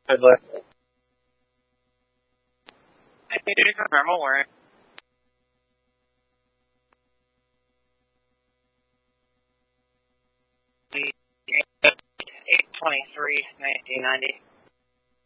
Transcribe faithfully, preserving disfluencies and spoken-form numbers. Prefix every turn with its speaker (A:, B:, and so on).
A: Good luck.
B: I need to confirm a warrant. eight twenty-three, nineteen ninety.